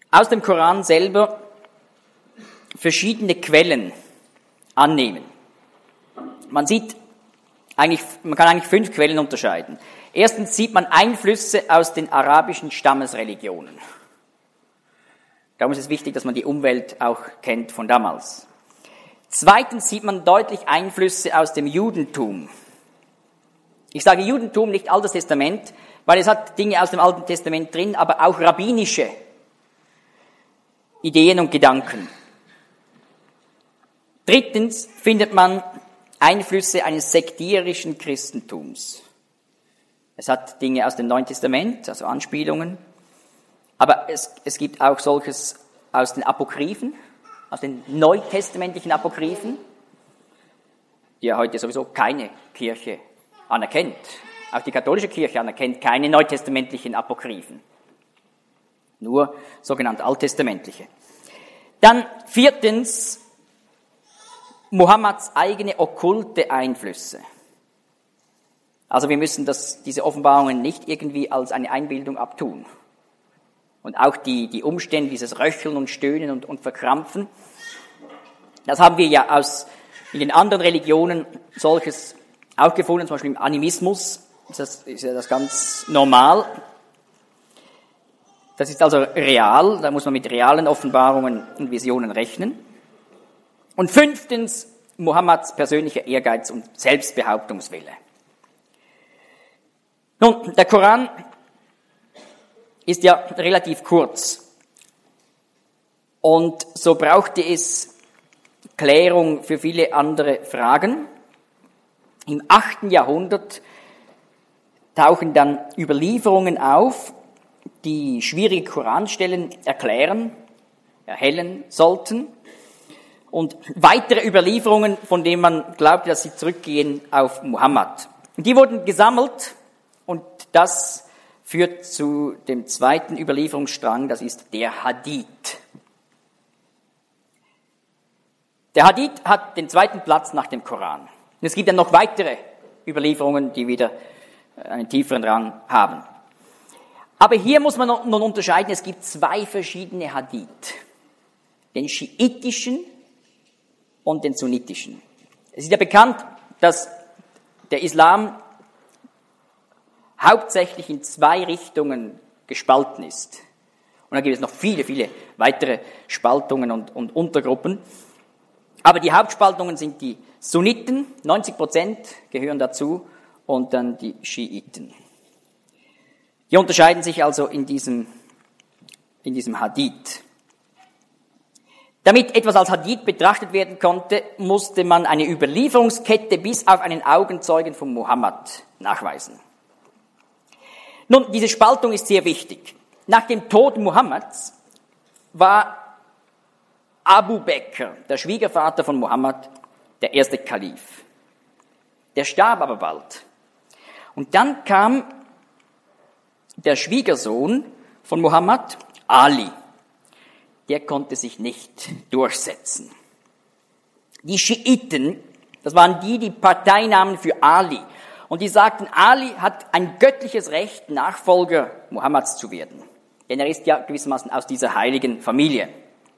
aus dem Koran selber verschiedene Quellen annehmen. Man kann eigentlich 5 Quellen unterscheiden. Erstens sieht man Einflüsse aus den arabischen Stammesreligionen. Darum ist es wichtig, dass man die Umwelt auch kennt von damals. Zweitens sieht man deutlich Einflüsse aus dem Judentum. Ich sage Judentum, nicht Altes Testament, weil es hat Dinge aus dem Alten Testament drin, aber auch rabbinische Ideen und Gedanken. Drittens findet man Einflüsse eines sektierischen Christentums. Es hat Dinge aus dem Neuen Testament, also Anspielungen, aber es gibt auch solches aus den Apokryphen, aus den neutestamentlichen Apokryphen, die ja heute sowieso keine Kirche anerkennt. Auch die katholische Kirche anerkennt keine neutestamentlichen Apokryphen, nur sogenannte alttestamentliche. Dann viertens Mohammeds eigene okkulte Einflüsse. Also wir müssen diese Offenbarungen nicht irgendwie als eine Einbildung abtun. Und auch die Umstände, dieses Röcheln und Stöhnen und Verkrampfen, das haben wir ja in den anderen Religionen solches auch gefunden, zum Beispiel im Animismus, ist ja das ganz normal. Das ist also real, da muss man mit realen Offenbarungen und Visionen rechnen. Und fünftens, Mohammeds persönlicher Ehrgeiz und Selbstbehauptungswille. Nun, der Koran ist ja relativ kurz. Und so brauchte es Klärung für viele andere Fragen. Im 8. Jahrhundert tauchen dann Überlieferungen auf, die schwierige Koranstellen erhellen sollten. Und weitere Überlieferungen, von denen man glaubt, dass sie zurückgehen auf Mohammed. Und die wurden gesammelt und das führt zu dem zweiten Überlieferungsstrang, das ist der Hadith. Der Hadith hat den zweiten Platz nach dem Koran. Und es gibt dann noch weitere Überlieferungen, die wieder einen tieferen Rang haben. Aber hier muss man nun unterscheiden, es gibt 2 verschiedene Hadith. Den schiitischen und den sunnitischen. Es ist ja bekannt, dass der Islam hauptsächlich in 2 Richtungen gespalten ist. Und da gibt es noch viele, viele weitere Spaltungen und Untergruppen. Aber die Hauptspaltungen sind die Sunniten, 90% gehören dazu, und dann die Schiiten. Die unterscheiden sich also in diesem Hadith. Damit etwas als Hadith betrachtet werden konnte, musste man eine Überlieferungskette bis auf einen Augenzeugen von Mohammed nachweisen. Nun, diese Spaltung ist sehr wichtig. Nach dem Tod Mohammeds war Abu Bekr, der Schwiegervater von Mohammed, der erste Kalif. Der starb aber bald. Und dann kam der Schwiegersohn von Mohammed, Ali. Der konnte sich nicht durchsetzen. Die Schiiten, das waren die Parteinamen für Ali. Und die sagten, Ali hat ein göttliches Recht, Nachfolger Mohammeds zu werden. Denn er ist ja gewissermaßen aus dieser heiligen Familie.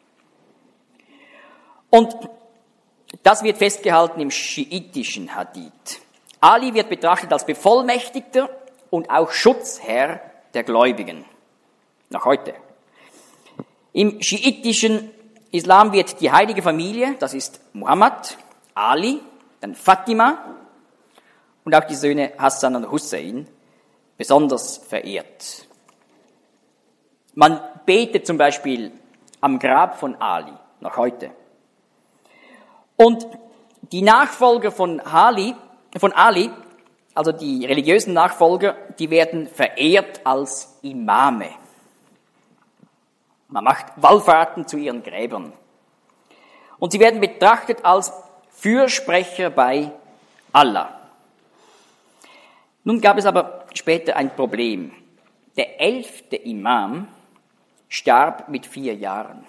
Und das wird festgehalten im schiitischen Hadith. Ali wird betrachtet als Bevollmächtigter und auch Schutzherr der Gläubigen. Noch heute. Im schiitischen Islam wird die heilige Familie, das ist Mohammed, Ali, dann Fatima und auch die Söhne Hassan und Hussein, besonders verehrt. Man betet zum Beispiel am Grab von Ali, noch heute. Und die Nachfolger von Ali, also die religiösen Nachfolger, die werden verehrt als Imame. Man macht Wallfahrten zu ihren Gräbern. Und sie werden betrachtet als Fürsprecher bei Allah. Nun gab es aber später ein Problem. Der 11. Imam starb mit 4 Jahren.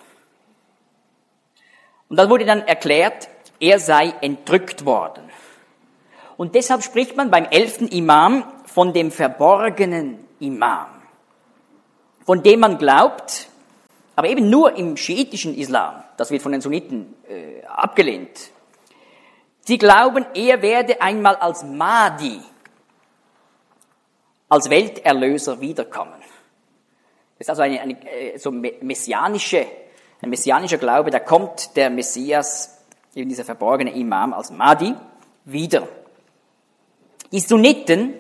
Und dann wurde dann erklärt, er sei entrückt worden. Und deshalb spricht man beim 11. Imam von dem verborgenen Imam, von dem man glaubt, aber eben nur im schiitischen Islam, das wird von den Sunniten abgelehnt. Sie glauben, er werde einmal als Mahdi, als Welterlöser wiederkommen. Das ist also ein messianischer Glaube, da kommt der Messias, eben dieser verborgene Imam als Mahdi, wieder. Die Sunniten,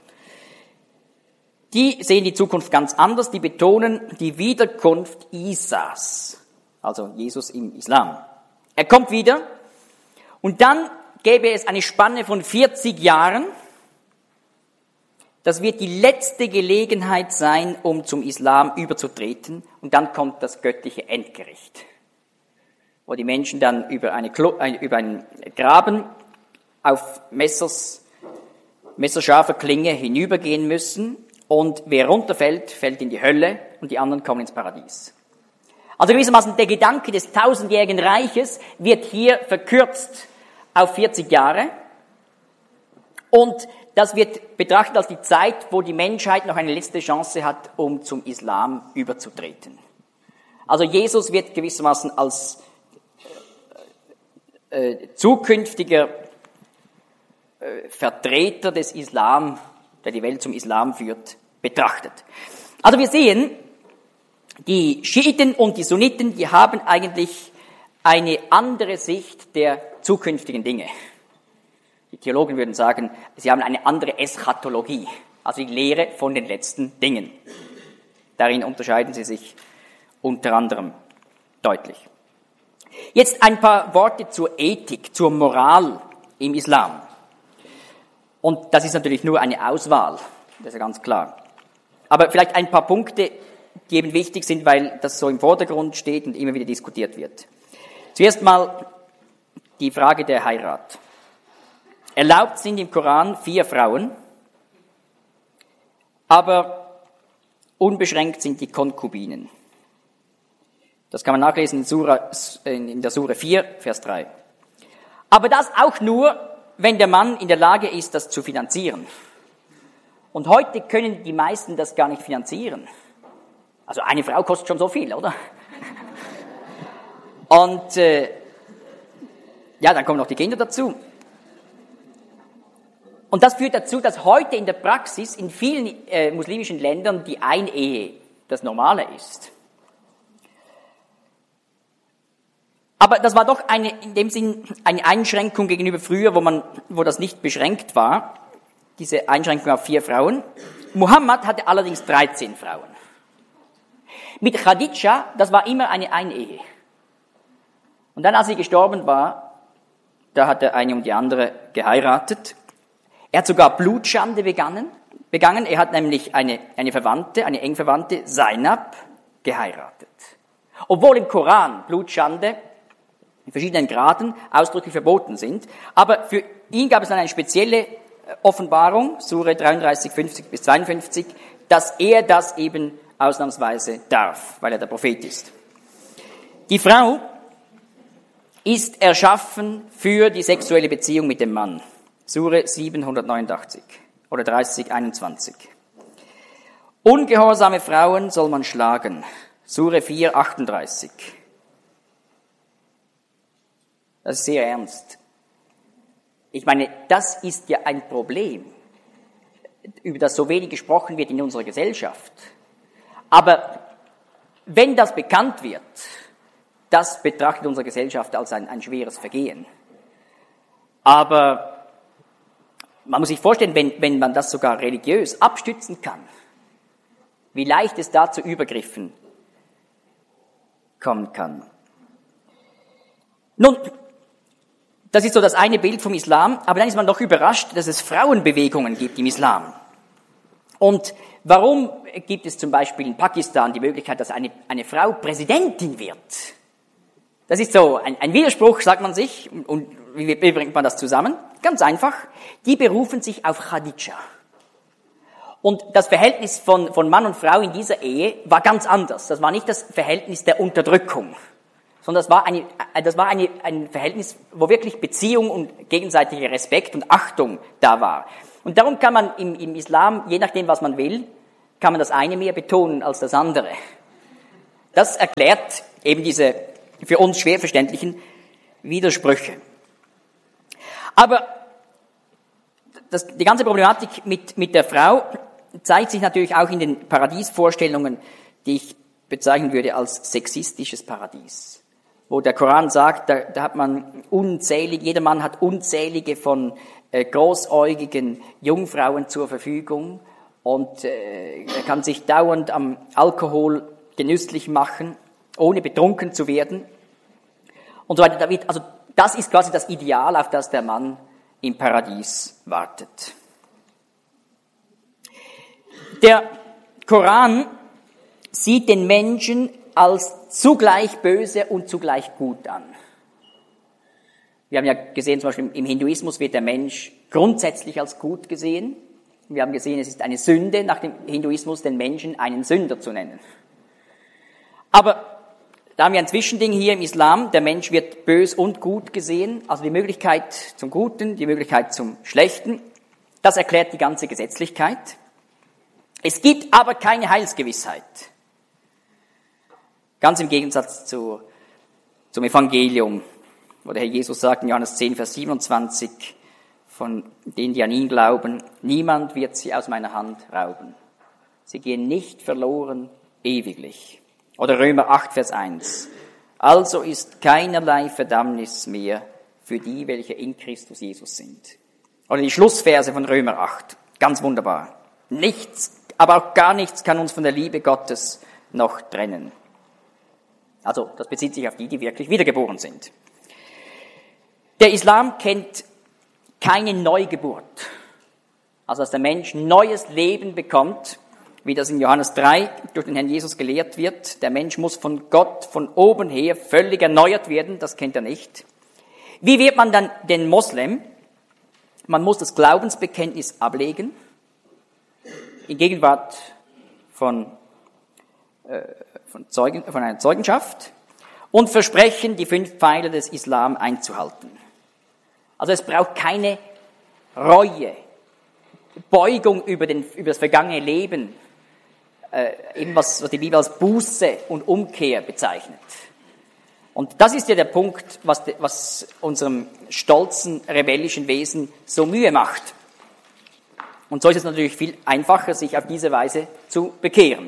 die sehen die Zukunft ganz anders, die betonen die Wiederkunft Isas, also Jesus im Islam. Er kommt wieder und dann gäbe es eine Spanne von 40 Jahren. Das wird die letzte Gelegenheit sein, um zum Islam überzutreten. Und dann kommt das göttliche Endgericht, wo die Menschen dann über einen Graben auf messerscharfer Klinge hinübergehen müssen. Und wer runterfällt, fällt in die Hölle und die anderen kommen ins Paradies. Also gewissermaßen der Gedanke des 1000-jährigen Reiches wird hier verkürzt auf 40 Jahre. Und das wird betrachtet als die Zeit, wo die Menschheit noch eine letzte Chance hat, um zum Islam überzutreten. Also Jesus wird gewissermaßen als zukünftiger Vertreter des Islam, der die Welt zum Islam führt, betrachtet. Also wir sehen, die Schiiten und die Sunniten, die haben eigentlich eine andere Sicht der zukünftigen Dinge. Die Theologen würden sagen, sie haben eine andere Eschatologie, also die Lehre von den letzten Dingen. Darin unterscheiden sie sich unter anderem deutlich. Jetzt ein paar Worte zur Ethik, zur Moral im Islam. Und das ist natürlich nur eine Auswahl, das ist ja ganz klar. Aber vielleicht ein paar Punkte, die eben wichtig sind, weil das so im Vordergrund steht und immer wieder diskutiert wird. Zuerst mal die Frage der Heirat. Erlaubt sind im Koran 4 Frauen, aber unbeschränkt sind die Konkubinen. Das kann man nachlesen in der Sure 4, Vers 3. Aber das auch nur, wenn der Mann in der Lage ist, das zu finanzieren. Und heute können die meisten das gar nicht finanzieren. Also eine Frau kostet schon so viel, oder? Und dann kommen noch die Kinder dazu. Und das führt dazu, dass heute in der Praxis in vielen muslimischen Ländern die Einehe das Normale ist. Aber das war doch in dem Sinn eine Einschränkung gegenüber früher, wo das nicht beschränkt war, diese Einschränkung auf 4 Frauen. Muhammad hatte allerdings 13 Frauen. Mit Khadija, das war immer eine Einehe. Und dann, als sie gestorben war, da hat er eine um die andere geheiratet. Er hat sogar Blutschande begangen. Er hat nämlich eine Verwandte, eine eng Verwandte, Zainab, geheiratet. Obwohl im Koran Blutschande in verschiedenen Graden ausdrücklich verboten sind. Aber für ihn gab es dann eine spezielle Offenbarung, Sure 33, 50 bis 52, dass er das eben ausnahmsweise darf, weil er der Prophet ist. Die Frau ist erschaffen für die sexuelle Beziehung mit dem Mann. Sure 789 oder 3021. Ungehorsame Frauen soll man schlagen. Sure 438. Das ist sehr ernst. Ich meine, das ist ja ein Problem, über das so wenig gesprochen wird in unserer Gesellschaft. Aber wenn das bekannt wird, das betrachtet unsere Gesellschaft als ein schweres Vergehen. Aber man muss sich vorstellen, wenn man das sogar religiös abstützen kann, wie leicht es da zu Übergriffen kommen kann. Nun, das ist so das eine Bild vom Islam, aber dann ist man doch überrascht, dass es Frauenbewegungen gibt im Islam. Und warum gibt es zum Beispiel in Pakistan die Möglichkeit, dass eine Frau Präsidentin wird? Das ist so ein Widerspruch, sagt man sich. Und wie bringt man das zusammen? Ganz einfach. Die berufen sich auf Khadija. Und das Verhältnis von Mann und Frau in dieser Ehe war ganz anders. Das war nicht das Verhältnis der Unterdrückung, sondern das war ein Verhältnis, wo wirklich Beziehung und gegenseitiger Respekt und Achtung da war. Und darum kann man im Islam, je nachdem, was man will, kann man das eine mehr betonen als das andere. Das erklärt eben diese für uns schwer verständlichen Widersprüche. Aber die ganze Problematik mit der Frau zeigt sich natürlich auch in den Paradiesvorstellungen, die ich bezeichnen würde als sexistisches Paradies. Wo der Koran sagt, da hat man jeder Mann hat unzählige von großäugigen Jungfrauen zur Verfügung und er kann sich dauernd am Alkohol genüsslich machen, ohne betrunken zu werden und so weiter. Also das ist quasi das Ideal, auf das der Mann im Paradies wartet. Der Koran sieht den Menschen als zugleich böse und zugleich gut an. Wir haben ja gesehen, zum Beispiel im Hinduismus wird der Mensch grundsätzlich als gut gesehen. Wir haben gesehen, es ist eine Sünde, nach dem Hinduismus den Menschen einen Sünder zu nennen. Aber da haben wir ein Zwischending hier im Islam, der Mensch wird bös und gut gesehen, also die Möglichkeit zum Guten, die Möglichkeit zum Schlechten. Das erklärt die ganze Gesetzlichkeit. Es gibt aber keine Heilsgewissheit. Ganz im Gegensatz zum Evangelium, wo der Herr Jesus sagt in Johannes 10, Vers 27, von denen, die an ihn glauben, niemand wird sie aus meiner Hand rauben. Sie gehen nicht verloren ewiglich. Oder Römer 8, Vers 1. Also ist keinerlei Verdammnis mehr für die, welche in Christus Jesus sind. Oder die Schlussverse von Römer 8. Ganz wunderbar. Nichts, aber auch gar nichts kann uns von der Liebe Gottes noch trennen. Also, das bezieht sich auf die wirklich wiedergeboren sind. Der Islam kennt keine Neugeburt. Also, dass der Mensch neues Leben bekommt, wie das in Johannes 3 durch den Herrn Jesus gelehrt wird. Der Mensch muss von Gott von oben her völlig erneuert werden, das kennt er nicht. Wie wird man dann den Moslem? Man muss das Glaubensbekenntnis ablegen, in Gegenwart von einer Zeugenschaft und versprechen, die 5 Pfeiler des Islam einzuhalten. Also es braucht keine Reue, Beugung über das vergangene Leben, eben was die Bibel als Buße und Umkehr bezeichnet. Und das ist ja der Punkt, was unserem stolzen, rebellischen Wesen so Mühe macht. Und so ist es natürlich viel einfacher, sich auf diese Weise zu bekehren.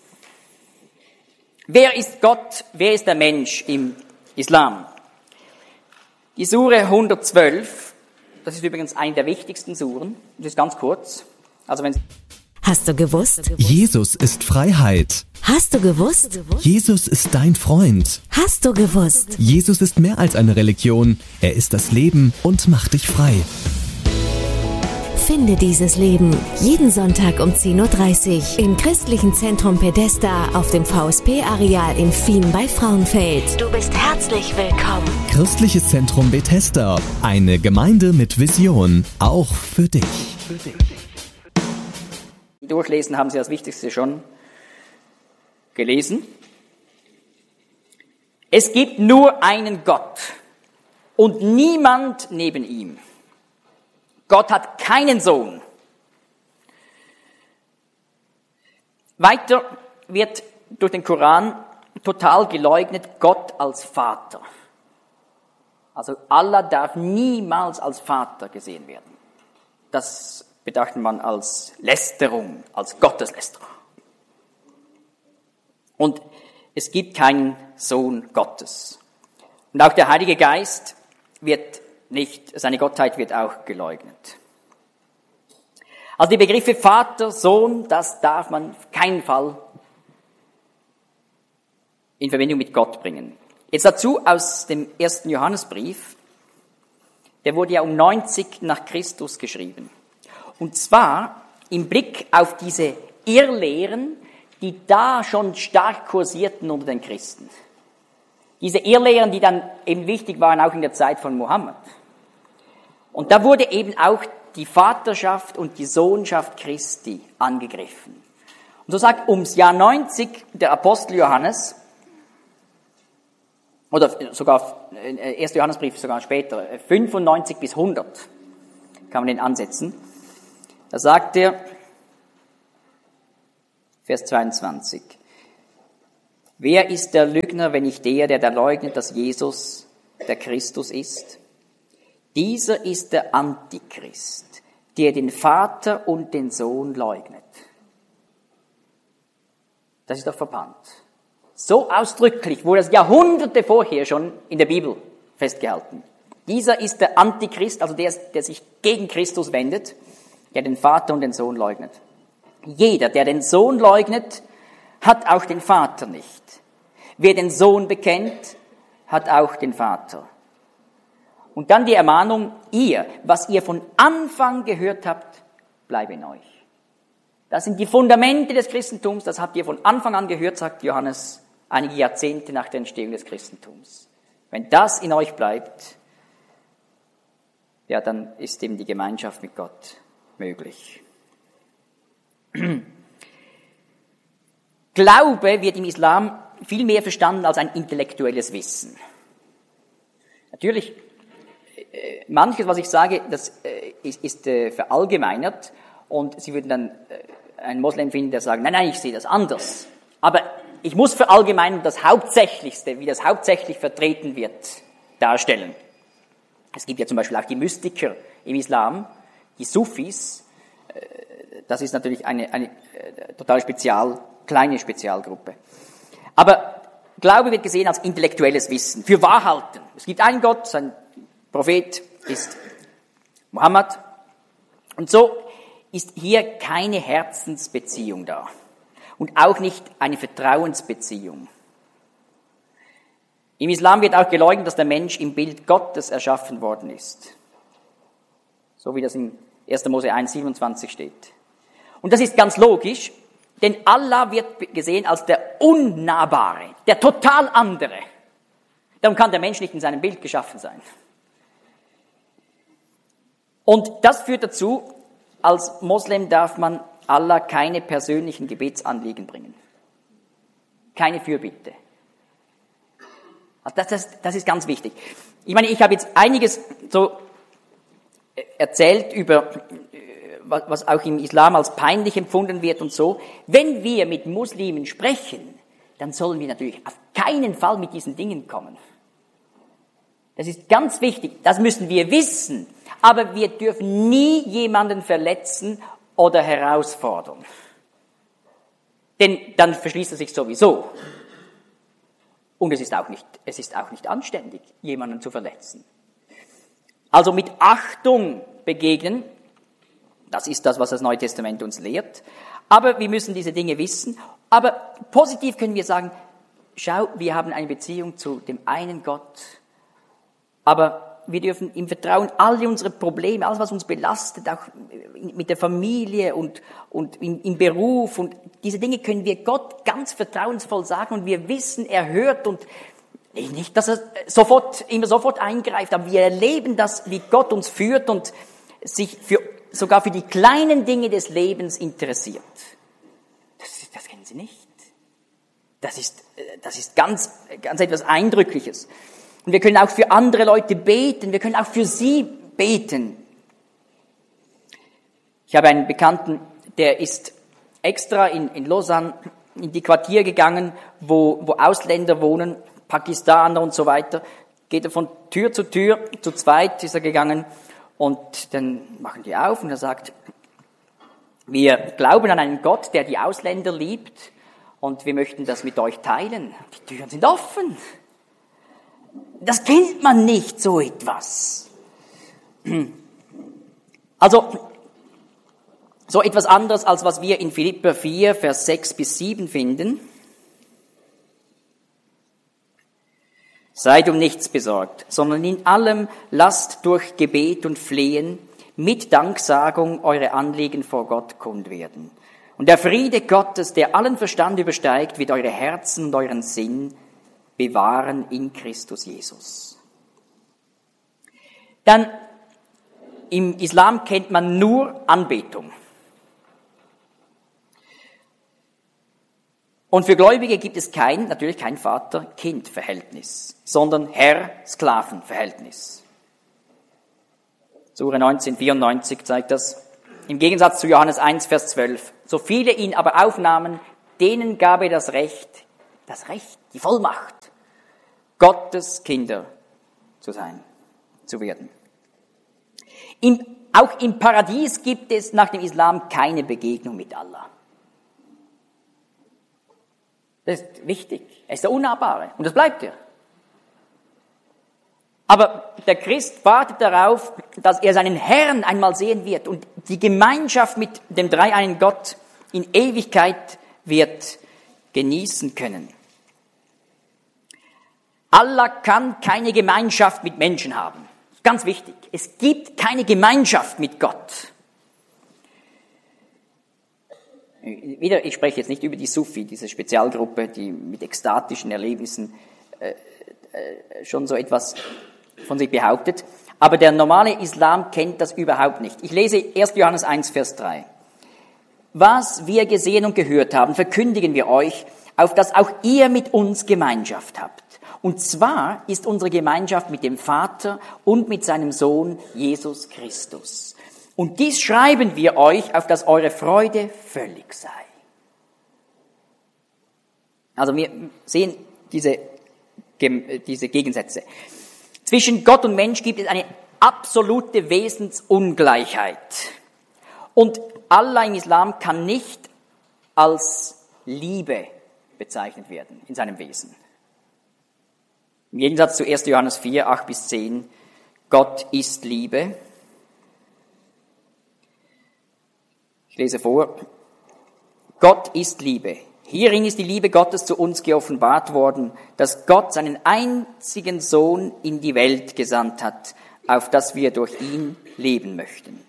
Wer ist Gott? Wer ist der Mensch im Islam? Die Sure 112, das ist übrigens eine der wichtigsten Suren, das ist ganz kurz. Also Hast du gewusst? Jesus ist Freiheit. Hast du gewusst? Jesus ist dein Freund. Hast du gewusst? Jesus ist mehr als eine Religion. Er ist das Leben und macht dich frei. Finde dieses Leben jeden Sonntag um 10.30 Uhr im Christlichen Zentrum Pedesta auf dem VSP-Areal in Fien bei Frauenfeld. Du bist herzlich willkommen. Christliches Zentrum Bethesda. Eine Gemeinde mit Vision. Auch für dich. Durchlesen haben Sie das Wichtigste schon gelesen. Es gibt nur einen Gott und niemand neben ihm. Gott hat keinen Sohn. Weiter wird durch den Koran total geleugnet Gott als Vater. Also Allah darf niemals als Vater gesehen werden. Das betrachtet man als Lästerung, als Gotteslästerung. Und es gibt keinen Sohn Gottes. Und auch der Heilige Geist seine Gottheit wird auch geleugnet. Also die Begriffe Vater, Sohn, das darf man auf keinen Fall in Verbindung mit Gott bringen. Jetzt dazu aus dem 1. Johannesbrief, der wurde ja um 90 nach Christus geschrieben. Und zwar im Blick auf diese Irrlehren, die da schon stark kursierten unter den Christen. Diese Irrlehren, die dann eben wichtig waren, auch in der Zeit von Mohammed. Und da wurde eben auch die Vaterschaft und die Sohnschaft Christi angegriffen. Und so sagt ums Jahr 90 der Apostel Johannes, oder sogar 1. Johannesbrief sogar später, 95 bis 100 kann man den ansetzen. Da sagt er, Vers 22, Wer ist der Lügner, wenn nicht der leugnet, dass Jesus der Christus ist? Dieser ist der Antichrist, der den Vater und den Sohn leugnet. Das ist doch verbannt. So ausdrücklich wurde es Jahrhunderte vorher schon in der Bibel festgehalten. Dieser ist der Antichrist, also der sich gegen Christus wendet, der den Vater und den Sohn leugnet. Jeder, der den Sohn leugnet, hat auch den Vater nicht. Wer den Sohn bekennt, hat auch den Vater. Und dann die Ermahnung, was ihr von Anfang gehört habt, bleibe in euch. Das sind die Fundamente des Christentums, das habt ihr von Anfang an gehört, sagt Johannes, einige Jahrzehnte nach der Entstehung des Christentums. Wenn das in euch bleibt, ja, dann ist eben die Gemeinschaft mit Gott möglich. Glaube wird im Islam viel mehr verstanden als ein intellektuelles Wissen. Natürlich, manches, was ich sage, das ist verallgemeinert und Sie würden dann einen Moslem finden, der sagt, nein, ich sehe das anders. Aber ich muss verallgemeinern das Hauptsächlichste, wie das hauptsächlich vertreten wird, darstellen. Es gibt ja zum Beispiel auch die Mystiker im Islam, die Sufis. Das ist natürlich eine total kleine Spezialgruppe. Aber Glaube wird gesehen als intellektuelles Wissen, für Wahrhalten. Es gibt einen Gott, sein Prophet ist Mohammed. Und so ist hier keine Herzensbeziehung da. Und auch nicht eine Vertrauensbeziehung. Im Islam wird auch geleugnet, dass der Mensch im Bild Gottes erschaffen worden ist. So wie das in 1. Mose 1,27 steht. Und das ist ganz logisch, denn Allah wird gesehen als der Unnahbare, der total andere. Darum kann der Mensch nicht in seinem Bild geschaffen sein. Und das führt dazu, als Moslem darf man Allah keine persönlichen Gebetsanliegen bringen. Keine Fürbitte. Also das ist ganz wichtig. Ich meine, ich habe jetzt einiges so erzählt über, was auch im Islam als peinlich empfunden wird und so. Wenn wir mit Muslimen sprechen, dann sollen wir natürlich auf keinen Fall mit diesen Dingen kommen. Das ist ganz wichtig, das müssen wir wissen. Aber wir dürfen nie jemanden verletzen oder herausfordern. Denn dann verschließt er sich sowieso. Und es ist auch nicht anständig, jemanden zu verletzen. Also mit Achtung begegnen, das ist das, was das Neue Testament uns lehrt. Aber wir müssen diese Dinge wissen. Aber positiv können wir sagen, schau, wir haben eine Beziehung zu dem einen Gott. Aber wir dürfen im Vertrauen alle unsere Probleme, alles, was uns belastet, auch mit der Familie und im Beruf und diese Dinge können wir Gott ganz vertrauensvoll sagen und wir wissen, er hört und nicht, dass er immer sofort eingreift, aber wir erleben das, wie Gott uns führt und sich sogar für die kleinen Dinge des Lebens interessiert. Das kennen Sie nicht. Das ist ganz etwas Eindrückliches. Und wir können auch für andere Leute beten, wir können auch für sie beten. Ich habe einen Bekannten, der ist extra in Lausanne in die Quartier gegangen, wo Ausländer wohnen, Pakistaner und so weiter. Geht er von Tür, zu zweit ist er gegangen und dann machen die auf und er sagt, wir glauben an einen Gott, der die Ausländer liebt und wir möchten das mit euch teilen. Die Türen sind offen. Das kennt man nicht, so etwas. Also, so etwas anderes, als was wir in Philipper 4, Vers 6 bis 7 finden. Seid um nichts besorgt, sondern in allem lasst durch Gebet und Flehen mit Danksagung eure Anliegen vor Gott kund werden. Und der Friede Gottes, der allen Verstand übersteigt, wird eure Herzen und euren Sinn bewahren in Christus Jesus. Dann, im Islam kennt man nur Anbetung. Und für Gläubige gibt es natürlich kein Vater-Kind-Verhältnis, sondern Herr-Sklaven-Verhältnis. Sure 19,94 zeigt das. Im Gegensatz zu Johannes 1, Vers 12. So viele ihn aber aufnahmen, denen gab er das Recht, das Recht, die Vollmacht, Gottes Kinder zu sein, zu werden. Auch im Paradies gibt es nach dem Islam keine Begegnung mit Allah. Das ist wichtig. Er ist der Unnahbare und das bleibt er. Aber der Christ wartet darauf, dass er seinen Herrn einmal sehen wird und die Gemeinschaft mit dem dreieinen Gott in Ewigkeit wird genießen können. Allah kann keine Gemeinschaft mit Menschen haben. Ganz wichtig. Es gibt keine Gemeinschaft mit Gott. Wieder, ich spreche jetzt nicht über die Sufi, diese Spezialgruppe, die mit ekstatischen Erlebnissen schon so etwas von sich behauptet. Aber der normale Islam kennt das überhaupt nicht. Ich lese 1. Johannes 1, Vers 3. Was wir gesehen und gehört haben, verkündigen wir euch, auf dass auch ihr mit uns Gemeinschaft habt. Und zwar ist unsere Gemeinschaft mit dem Vater und mit seinem Sohn Jesus Christus. Und dies schreiben wir euch, auf dass eure Freude völlig sei. Also wir sehen diese Gegensätze. Zwischen Gott und Mensch gibt es eine absolute Wesensungleichheit. Und Allah im Islam kann nicht als Liebe bezeichnet werden in seinem Wesen. Im Gegensatz zu 1. Johannes 4, 8 bis 10, Gott ist Liebe. Ich lese vor. Gott ist Liebe. Hierin ist die Liebe Gottes zu uns geoffenbart worden, dass Gott seinen einzigen Sohn in die Welt gesandt hat, auf dass wir durch ihn leben möchten.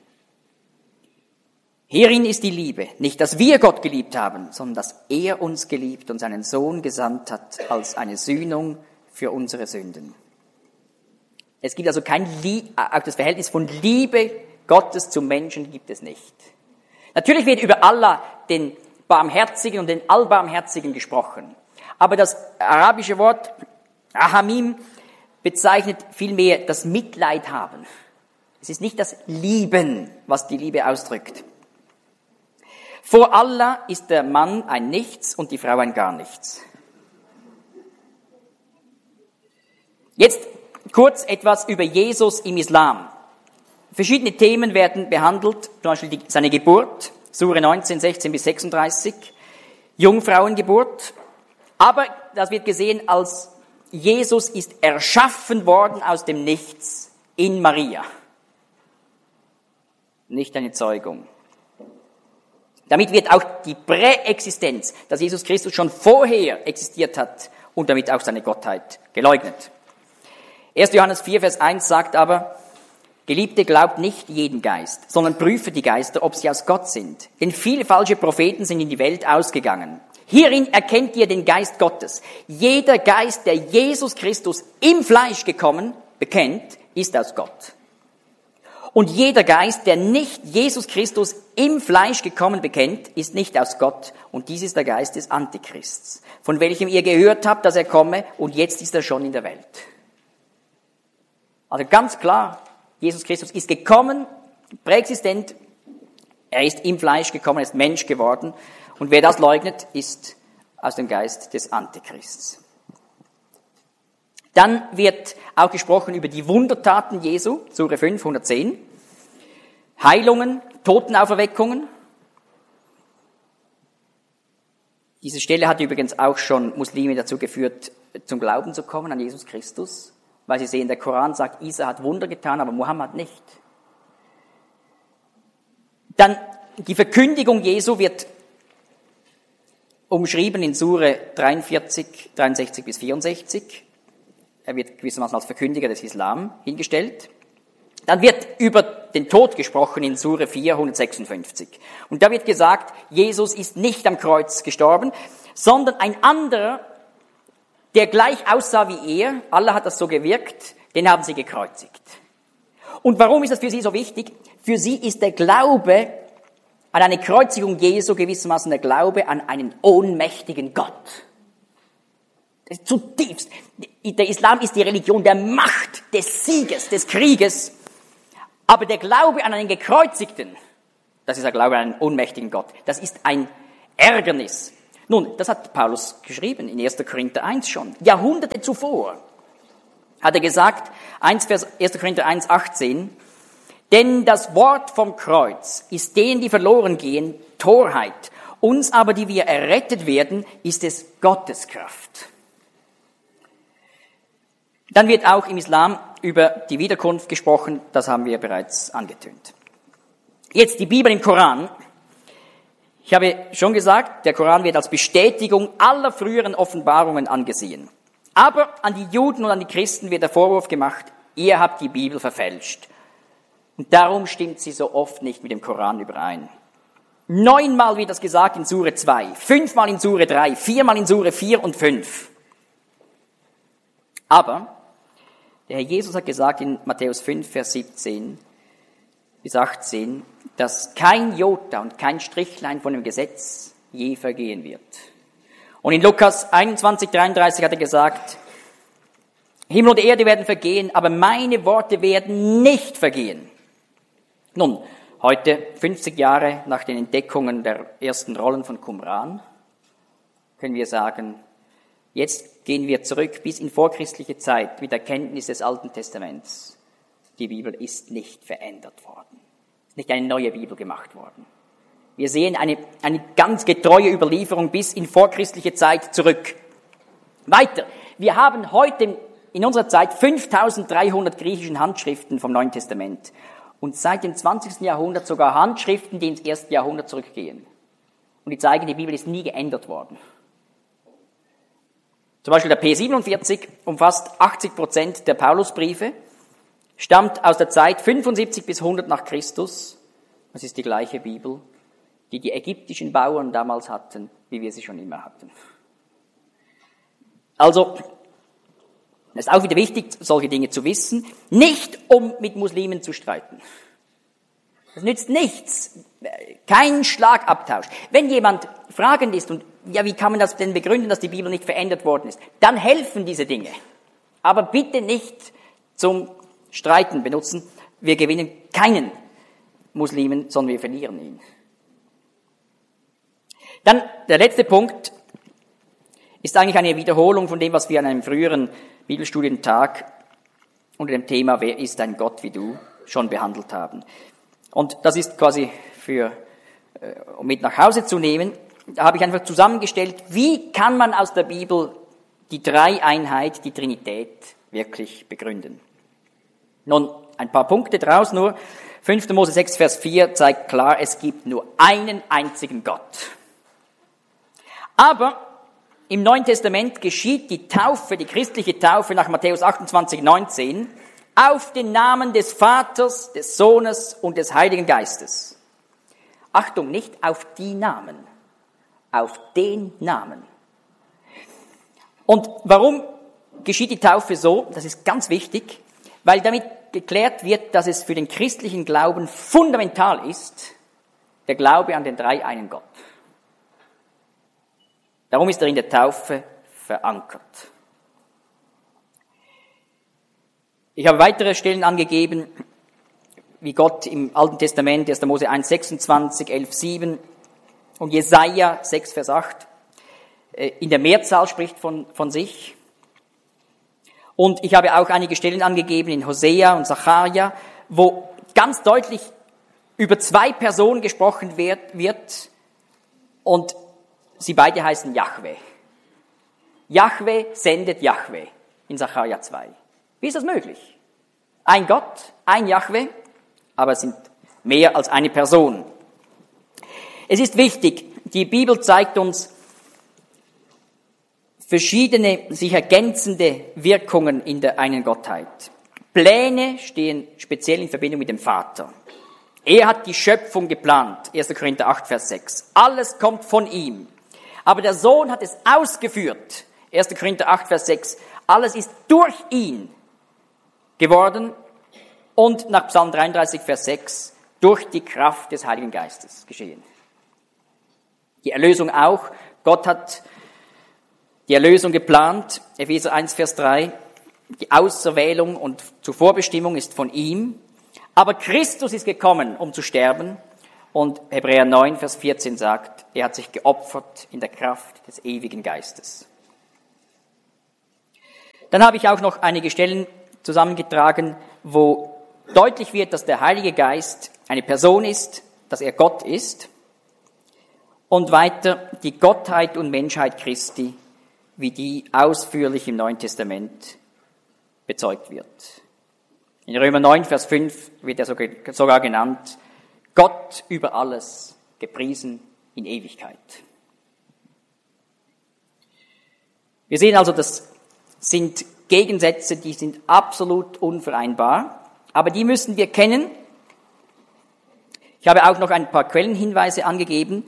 Hierin ist die Liebe, nicht, dass wir Gott geliebt haben, sondern dass er uns geliebt und seinen Sohn gesandt hat als eine Sühnung für unsere Sünden. Es gibt also auch das Verhältnis von Liebe Gottes zum Menschen gibt es nicht. Natürlich wird über Allah, den Barmherzigen und den Allbarmherzigen gesprochen. Aber das arabische Wort Rahamim bezeichnet vielmehr das Mitleid haben. Es ist nicht das Lieben, was die Liebe ausdrückt. Vor Allah ist der Mann ein Nichts und die Frau ein Gar nichts. Jetzt kurz etwas über Jesus im Islam. Verschiedene Themen werden behandelt, zum Beispiel seine Geburt, Sure 19, 16 bis 36, Jungfrauengeburt. Aber das wird gesehen als Jesus ist erschaffen worden aus dem Nichts in Maria. Nicht eine Zeugung. Damit wird auch die Präexistenz, dass Jesus Christus schon vorher existiert hat und damit auch seine Gottheit geleugnet. 1. Johannes 4, Vers 1 sagt aber, Geliebte, glaubt nicht jeden Geist, sondern prüfe die Geister, ob sie aus Gott sind. Denn viele falsche Propheten sind in die Welt ausgegangen. Hierin erkennt ihr den Geist Gottes. Jeder Geist, der Jesus Christus im Fleisch gekommen bekennt, ist aus Gott. Und jeder Geist, der nicht Jesus Christus im Fleisch gekommen bekennt, ist nicht aus Gott. Und dies ist der Geist des Antichrists, von welchem ihr gehört habt, dass er komme, und jetzt ist er schon in der Welt. Also ganz klar, Jesus Christus ist gekommen, präexistent, er ist im Fleisch gekommen, er ist Mensch geworden. Und wer das leugnet, ist aus dem Geist des Antichrists. Dann wird auch gesprochen über die Wundertaten Jesu, Sure 5, 110. Heilungen, Totenauferweckungen. Diese Stelle hat übrigens auch schon Muslime dazu geführt, zum Glauben zu kommen an Jesus Christus. Weil sie sehen, der Koran sagt, Isa hat Wunder getan, aber Mohammed nicht. Dann die Verkündigung Jesu wird umschrieben in Sure 43, 63 bis 64. Er wird gewissermaßen als Verkündiger des Islam hingestellt. Dann wird über den Tod gesprochen in Sure 4, 156. Und da wird gesagt, Jesus ist nicht am Kreuz gestorben, sondern ein anderer, der gleich aussah wie er, Allah hat das so gewirkt, den haben sie gekreuzigt. Und warum ist das für sie so wichtig? Für sie ist der Glaube an eine Kreuzigung Jesu gewissermaßen der Glaube an einen ohnmächtigen Gott. Das ist zutiefst. Der Islam ist die Religion der Macht, des Sieges, des Krieges. Aber der Glaube an einen Gekreuzigten, das ist der Glaube an einen ohnmächtigen Gott, das ist ein Ärgernis. Nun, das hat Paulus geschrieben in 1. Korinther 1 schon. Jahrhunderte zuvor hat er gesagt, 1. Korinther 1, 18, denn das Wort vom Kreuz ist denen, die verloren gehen, Torheit. Uns aber, die wir errettet werden, ist es Gottes Kraft. Dann wird auch im Islam über die Wiederkunft gesprochen, das haben wir bereits angetönt. Jetzt die Bibel im Koran. Ich habe schon gesagt, der Koran wird als Bestätigung aller früheren Offenbarungen angesehen. Aber an die Juden und an die Christen wird der Vorwurf gemacht, ihr habt die Bibel verfälscht. Und darum stimmt sie so oft nicht mit dem Koran überein. 9-mal wird das gesagt in Sure 2, 5-mal in Sure 3, 4-mal in Sure 4 und 5. Aber der Herr Jesus hat gesagt in Matthäus 5, Vers 17 bis 18, dass kein Jota und kein Strichlein von dem Gesetz je vergehen wird. Und in Lukas 21, 33 hat er gesagt, Himmel und Erde werden vergehen, aber meine Worte werden nicht vergehen. Nun, heute, 50 Jahre nach den Entdeckungen der ersten Rollen von Qumran, können wir sagen, jetzt gehen wir zurück bis in vorchristliche Zeit mit der Kenntnis des Alten Testaments. Die Bibel ist nicht verändert worden. Es ist nicht eine neue Bibel gemacht worden. Wir sehen eine ganz getreue Überlieferung bis in vorchristliche Zeit zurück. Weiter. Wir haben heute in unserer Zeit 5300 griechischen Handschriften vom Neuen Testament. Und seit dem 20. Jahrhundert sogar Handschriften, die ins 1. Jahrhundert zurückgehen. Und die zeigen, die Bibel ist nie geändert worden. Zum Beispiel der P47 umfasst 80% der Paulusbriefe, stammt aus der Zeit 75 bis 100 nach Christus. Das ist die gleiche Bibel, die die ägyptischen Bauern damals hatten, wie wir sie schon immer hatten. Also, es ist auch wieder wichtig, solche Dinge zu wissen, nicht um mit Muslimen zu streiten. Das nützt nichts, kein Schlagabtausch. Wenn jemand fragend ist und ja, wie kann man das denn begründen, dass die Bibel nicht verändert worden ist, dann helfen diese Dinge. Aber bitte nicht zum Streiten benutzen. Wir gewinnen keinen Muslimen, sondern wir verlieren ihn. Dann der letzte Punkt ist eigentlich eine Wiederholung von dem, was wir an einem früheren Bibelstudientag unter dem Thema Wer ist ein Gott wie du schon behandelt haben. Und das ist quasi um mit nach Hause zu nehmen. Da habe ich einfach zusammengestellt, wie kann man aus der Bibel die Dreieinheit, die Trinität wirklich begründen. Nun, ein paar Punkte draus nur. 5. Mose 6, Vers 4 zeigt klar, es gibt nur einen einzigen Gott. Aber im Neuen Testament geschieht die Taufe, die christliche Taufe nach Matthäus 28, 19 auf den Namen des Vaters, des Sohnes und des Heiligen Geistes. Achtung, nicht auf die Namen, auf den Namen. Und warum geschieht die Taufe so? Das ist ganz wichtig, weil damit geklärt wird, dass es für den christlichen Glauben fundamental ist, der Glaube an den dreieinen Gott. Darum ist er in der Taufe verankert. Ich habe weitere Stellen angegeben, wie Gott im Alten Testament, 1. Mose 1, 26, 11, 7 und Jesaja 6, Vers 8, in der Mehrzahl spricht von sich. Und ich habe auch einige Stellen angegeben in Hosea und Sacharja, wo ganz deutlich über zwei Personen gesprochen wird und sie beide heißen Jahwe. Jahwe sendet Jahwe in Sacharja 2. Wie ist das möglich? Ein Gott, ein Jahwe, aber es sind mehr als eine Person. Es ist wichtig, die Bibel zeigt uns verschiedene, sich ergänzende Wirkungen in der einen Gottheit. Pläne stehen speziell in Verbindung mit dem Vater. Er hat die Schöpfung geplant, 1. Korinther 8, Vers 6. Alles kommt von ihm. Aber der Sohn hat es ausgeführt, 1. Korinther 8, Vers 6. Alles ist durch ihn geworden und nach Psalm 33, Vers 6, durch die Kraft des Heiligen Geistes geschehen. Die Erlösung auch. Gott hat die Erlösung geplant, Epheser 1, Vers 3. Die Auserwählung und zur Vorbestimmung ist von ihm. Aber Christus ist gekommen, um zu sterben Und Hebräer 9, Vers 14 sagt, er hat sich geopfert in der Kraft des ewigen Geistes. Dann habe ich auch noch einige Stellen zusammengetragen, wo deutlich wird, dass der Heilige Geist eine Person ist, dass er Gott ist. Und weiter die Gottheit und Menschheit Christi, wie die ausführlich im Neuen Testament bezeugt wird. In Römer 9, Vers 5 wird er sogar genannt, Gott über alles, gepriesen in Ewigkeit. Wir sehen also, das sind Gegensätze, die sind absolut unvereinbar, aber die müssen wir kennen. Ich habe auch noch ein paar Quellenhinweise angegeben.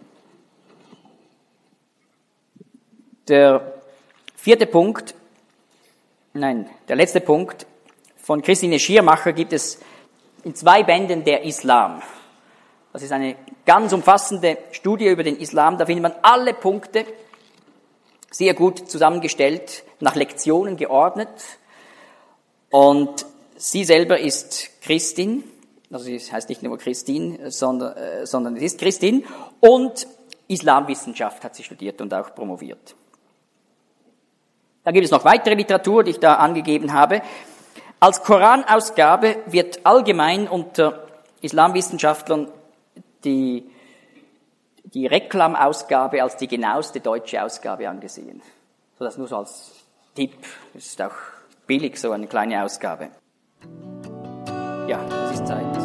Der letzte Punkt von Christine Schirmacher gibt es in 2 Bänden der Islam. Das ist eine ganz umfassende Studie über den Islam. Da findet man alle Punkte sehr gut zusammengestellt, nach Lektionen geordnet. Und sie selber ist Christin, also sie heißt nicht nur Christine, sondern sie ist Christin und Islamwissenschaft hat sie studiert und auch promoviert. Da gibt es noch weitere Literatur, die ich da angegeben habe. Als Koranausgabe wird allgemein unter Islamwissenschaftlern die Reklamausgabe als die genaueste deutsche Ausgabe angesehen. So, das nur so als Tipp. Das ist auch billig, so eine kleine Ausgabe. Ja, es ist Zeit.